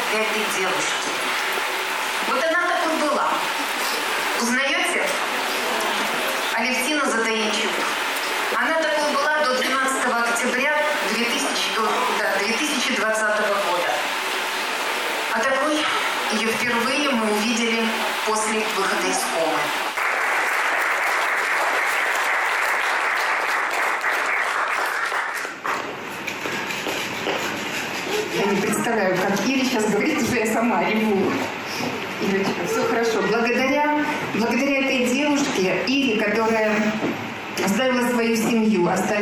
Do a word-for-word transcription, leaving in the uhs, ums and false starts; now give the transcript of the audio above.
этой девушки. Вот она такой была. Узнаете? Алевтина Затаенчук. Она такой была до двенадцатого октября две тысячи двадцатого года. А такой ее впервые мы увидели после выхода из комы. Я не представляю, как Ире сейчас говорит, уже я сама реву. Ирочка, все хорошо. Благодаря, благодаря этой девушке, Ире, которая оставила свою семью, оставила